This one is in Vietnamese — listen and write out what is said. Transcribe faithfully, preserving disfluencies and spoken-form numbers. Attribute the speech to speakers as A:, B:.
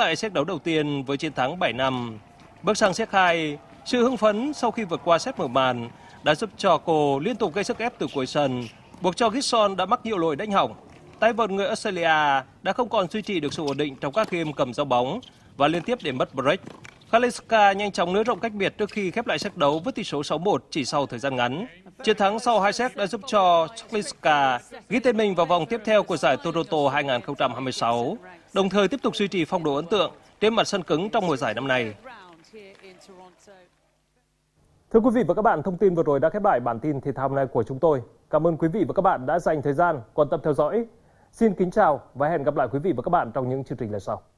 A: lại set đấu đầu tiên với chiến thắng bảy năm. Bước sang set hai, sự hưng phấn sau khi vượt qua set mở màn đã giúp cho cô liên tục gây sức ép từ cuối sân, buộc cho Gibson đã mắc nhiều lỗi đánh hỏng. Tay vợt người Australia đã không còn duy trì được sự ổn định trong các game cầm giao bóng và liên tiếp để mất break. Kalinska nhanh chóng nới rộng cách biệt trước khi khép lại set đấu với tỷ số sáu một chỉ sau thời gian ngắn. Chiến thắng sau hai set đã giúp cho Kalinska ghi tên mình vào vòng tiếp theo của giải Toronto hai không hai sáu, đồng thời tiếp tục duy trì phong độ ấn tượng trên mặt sân cứng trong mùa giải năm nay.
B: Thưa quý vị và các bạn, thông tin vừa rồi đã khép lại bản tin thể thao hôm nay của chúng tôi. Cảm ơn quý vị và các bạn đã dành thời gian quan tâm theo dõi. Xin kính chào và hẹn gặp lại quý vị và các bạn trong những chương trình lần sau.